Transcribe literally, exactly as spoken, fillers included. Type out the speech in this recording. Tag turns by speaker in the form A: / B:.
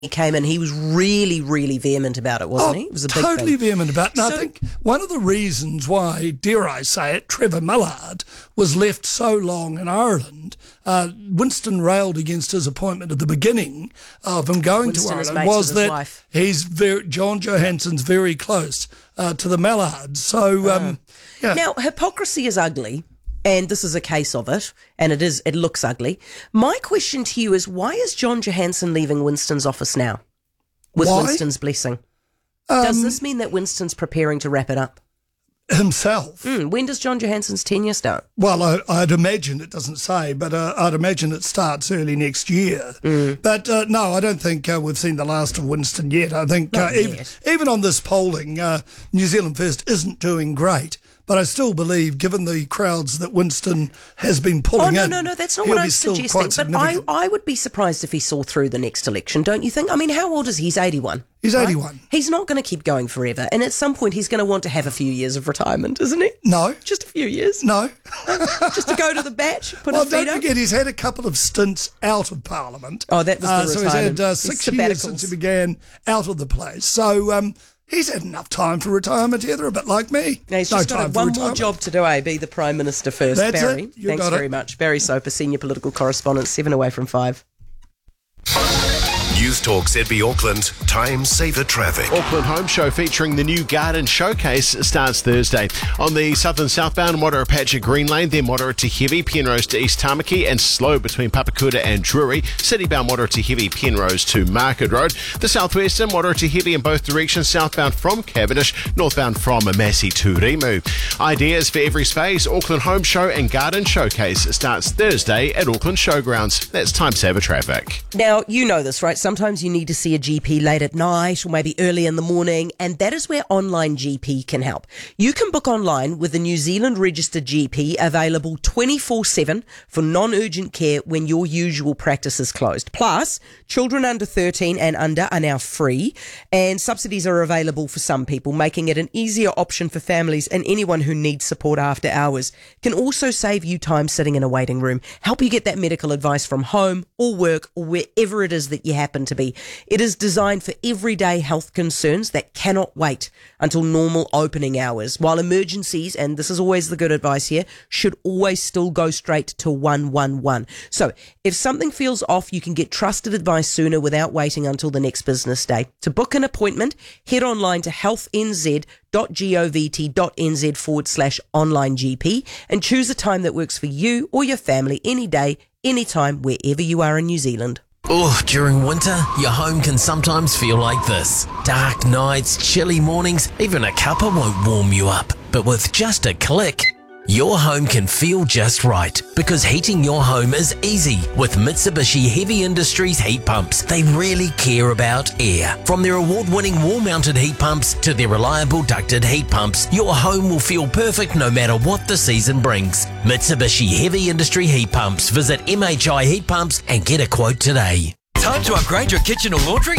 A: he came in, he was really, really vehement about it, wasn't
B: oh,
A: he? It was a
B: totally
A: big thing.
B: vehement about it. And
A: So-
B: I think one of the reasons why, dare I say it, Trevor Millard was left so long in Ireland, uh, Winston railed against his appointment at the beginning of him going
A: Winston
B: to
A: is
B: Ireland,
A: mates
B: was
A: with his
B: that
A: wife.
B: he's very, John Johansson's very close uh, to the Mallards. So, um, yeah.
A: Now, hypocrisy is ugly, and this is a case of it, and it is. It looks ugly. My question to you is, why is John Johansson leaving Winston's office now with
B: Why?
A: Winston's blessing?
B: Um,
A: Does this mean that Winston's preparing to wrap it up?
B: himself.
A: Hmm, when does John Johansson's tenure start?
B: Well, I, I'd imagine, it doesn't say, but uh, I'd imagine it starts early next year.
A: Mm.
B: But uh, no, I don't think uh, we've seen the last of Winston yet. I think uh,
A: Not
B: even,
A: yet.
B: even on this polling, uh, New Zealand First isn't doing great. But I still believe, given the crowds that Winston has been
A: Oh,
B: pulling
A: no,
B: in,
A: no, no, that's not
B: he'll
A: what
B: be
A: I'm
B: still
A: suggesting.
B: quite
A: But I,
B: significant.
A: I would be surprised if he saw through the next election, don't you think? I mean, how old is he? He's eighty-one.
B: He's
A: right?
B: eighty-one.
A: He's not going to keep going forever. And at some point, he's going to want to have a few years of retirement, isn't he?
B: No,
A: Just a few years.
B: no.
A: Just to go to the batch, put
B: Well,
A: his feet
B: don't
A: up.
B: forget, he's had a couple of stints out of Parliament.
A: Oh, that was the
B: uh, So he's had
A: retirement.
B: uh,
A: His
B: six years
A: sabbaticals.
B: since he began out of the place. So um, he's had enough time for retirement either, a bit like me.
A: Now, he's
B: no
A: just got
B: time for
A: one more
B: retirement.
A: job to do, eh? Be the Prime Minister first.
B: That's
A: Barry,
B: it. You
A: thanks
B: got it.
A: very much. Barry Soper, Senior Political Correspondent, seven away from five.
C: News Talk Z B Auckland, Time Saver Traffic.
D: Auckland Home Show featuring the new Garden Showcase starts Thursday. On the southern southbound, moderate patch at Green Lane, then moderate to heavy, Penrose to East Tamaki, and slow between Papakuta and Drury. Citybound moderate to heavy, Penrose to Market Road. The southwestern, moderate to heavy in both directions, southbound from Cavendish, northbound from Massey to Rimu. Ideas for every space, Auckland Home Show and Garden Showcase starts Thursday at Auckland Showgrounds. That's Time Saver Traffic.
A: Now, you know this, right? Sometimes you need to see a G P late at night or maybe early in the morning, and that is where Online G P can help. You can book online with a New Zealand registered G P available twenty-four seven for non-urgent care when your usual practice is closed. Plus, children under thirteen and under are now free, and subsidies are available for some people, making it an easier option for families and anyone who needs support after hours. Can also save you time sitting in a waiting room, help you get that medical advice from home or work or wherever it is that you happen to be. It is designed for everyday health concerns that cannot wait until normal opening hours, while emergencies, and this is always the good advice here, should always still go straight to one one one. So if something feels off, you can get trusted advice sooner without waiting until the next business day. To book an appointment, head online to healthnz.govt.nz forward slash online GP and choose a time that works for you or your family any day, anytime, wherever you are in New Zealand.
E: Oh, during winter, your home can sometimes feel like this. Dark nights, chilly mornings, even a cuppa won't warm you up. But with just a click, your home can feel just right, because heating your home is easy with Mitsubishi Heavy Industries heat pumps. They really care about air. From their award-winning wall-mounted heat pumps to their reliable ducted heat pumps, your home will feel perfect no matter what the season brings. Mitsubishi Heavy Industry Heat Pumps. Visit M H I Heat Pumps and get a quote today.
F: Time to upgrade your kitchen or laundry?